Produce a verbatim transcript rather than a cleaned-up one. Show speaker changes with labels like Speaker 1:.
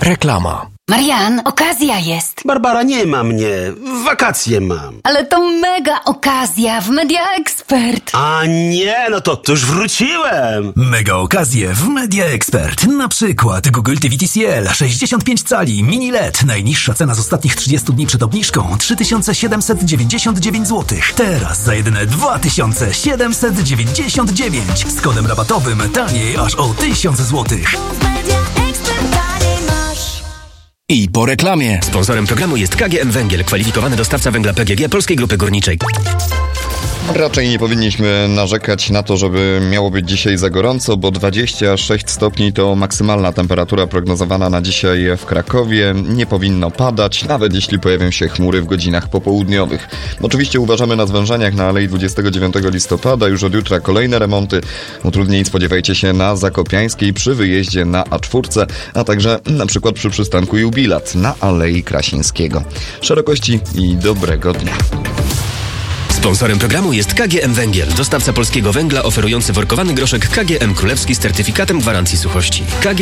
Speaker 1: Reklama.
Speaker 2: Marian, okazja jest.
Speaker 3: Barbara, nie ma mnie. Wakacje mam.
Speaker 2: Ale to mega okazja w Media Expert.
Speaker 3: A nie, no to, to już wróciłem.
Speaker 4: Mega okazje w Media Expert. Na przykład Google T V T C L sześćdziesiąt pięć cali mini L E D. Najniższa cena z ostatnich trzydziestu dni przed obniżką trzy tysiące siedemset dziewięćdziesiąt dziewięć złotych. Teraz za jedyne dwa tysiące siedemset dziewięćdziesiąt dziewięć. Z kodem rabatowym taniej aż o tysiąc złotych.
Speaker 1: I po reklamie.
Speaker 5: Sponsorem programu jest K G M Węgiel, kwalifikowany dostawca węgla P G G Polskiej Grupy Górniczej.
Speaker 6: Raczej nie powinniśmy narzekać na to, żeby miało być dzisiaj za gorąco, bo dwadzieścia sześć stopni to maksymalna temperatura prognozowana na dzisiaj w Krakowie. Nie powinno padać, nawet jeśli pojawią się chmury w godzinach popołudniowych. Oczywiście uważamy na zwężeniach na Alei dwudziestego dziewiątego listopada. Już od jutra kolejne remonty. Utrudnień spodziewajcie się na Zakopiańskiej przy wyjeździe na A cztery, a także na przykład przy przystanku Jubilat na Alei Krasińskiego. Szerokości i dobrego dnia.
Speaker 5: Sponsorem programu jest K G M Węgiel, dostawca polskiego węgla oferujący workowany groszek K G M Królewski z certyfikatem gwarancji suchości. K G